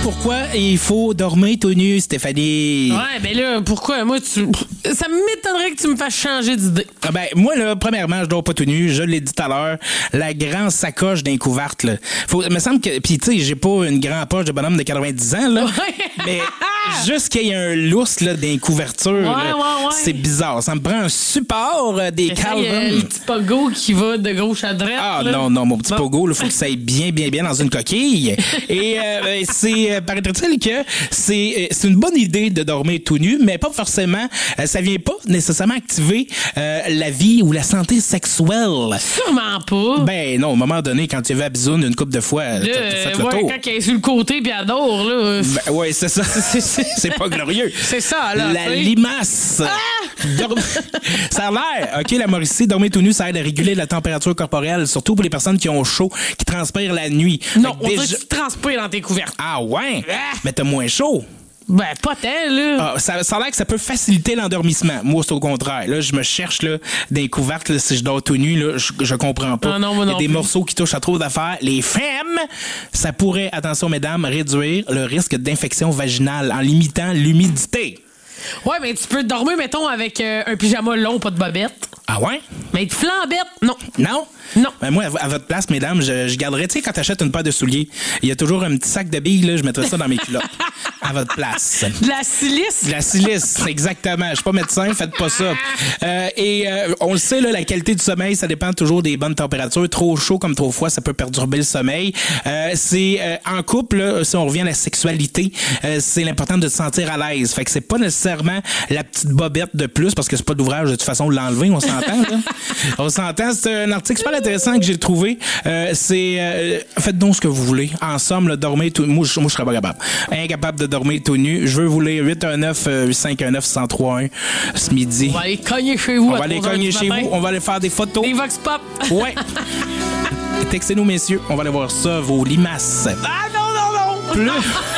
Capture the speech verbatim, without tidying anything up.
pourquoi il faut dormir tout nu, Stéphanie. Ouais, ben là, pourquoi? Moi, tu... ça m'étonnerait que tu me fasses changer d'idée. Ah ben, moi, là, premièrement, je dors pas tout nu. Je l'ai dit tout à l'heure. La grande sacoche d'un couverte, là. Faut, il me semble que... Puis, tu sais, j'ai pas une grande poche de bonhomme de quatre-vingt-dix ans, là. Ouais. Mais juste qu'il y ait un lousse, là, d'un couverture, Ouais, là, ouais, ouais. c'est bizarre. Ça me prend un support euh, des Calvin. Euh, le petit pogo qui va de gauche à droite. Ah là. non, non, mon petit Bon. pogo, il faut que ça aille bien, bien, bien dans une coquille. Et euh, c'est, euh, paraîtrait-il que c'est, euh, c'est une bonne idée de dormir tout nu, mais pas forcément, euh, ça vient pas nécessairement activer euh, la vie ou la santé sexuelle. Sûrement pas. Ben non, à un moment donné, quand tu vas à bisoune une couple de fois, Là, t'as, t'as fait euh, le ouais, tour. quand elle est sur le côté puis elle dort, là. euh, Ben, ouais, c'est ça. C'est pas glorieux. C'est ça, là. La tu sais. limace. Dorm- ça a l'air. OK, la Mauricie, dormir tout nu, ça aide à réguler la température corporelle, surtout pour les personnes qui ont chaud, qui transpirent la nuit. Non, Fait on que dirait déjà- que tu transpires dans tes couvertes. Ah ouais? Ah. Mais t'as moins chaud. Ben, pas tant, là. Ah, ça, ça a l'air que ça peut faciliter l'endormissement. Moi, c'est au contraire. Là, je me cherche là, des couvertes là, si je dors tout nu. Là, je, je comprends pas. Ah non, moi Il y a non des plus. morceaux qui touchent à trop d'affaires. Les femmes, ça pourrait, attention mesdames, réduire le risque d'infection vaginale en limitant l'humidité. Ouais, mais tu peux dormir, mettons, avec euh, un pyjama long, pas de bobette. Ah ouais? Mais de flambette, non. Non? Non. Ben moi, à, à votre place, mesdames, je, je garderais, tu sais, quand t'achètes une paire de souliers, il y a toujours un petit sac de billes, là, je mettrais ça dans mes culottes. À votre place. De la silice. De la silice, exactement. Je suis pas médecin, faites pas ça. Euh, et euh, on le sait, là, la qualité du sommeil, ça dépend toujours des bonnes températures. Trop chaud comme trop froid, ça peut perturber le sommeil. Euh, c'est euh, en couple, là, si on revient à la sexualité, euh, c'est l'important de se sentir à l'aise. Fait que c'est pas nécessairement la petite bobette de plus, parce que c'est pas d'ouvrage de toute façon de l'enlever, on s'entend. Là. On s'entend. C'est un article super intéressant que j'ai trouvé. Euh, c'est euh, faites donc ce que vous voulez. En somme, là, dormez tout. Moi, je, moi, je serais pas capable. Incapable de dormir tout nu. Je veux vous lire huit un neuf, cinq un neuf, un zéro trois un ce midi. On va aller cogner chez vous. On à va aller trois heures cogner du chez matin. vous. On va aller faire des photos. Des vox pop. Ouais. Textez-nous, messieurs. On va aller voir ça, vos limaces. Ah non, non, non. Plus.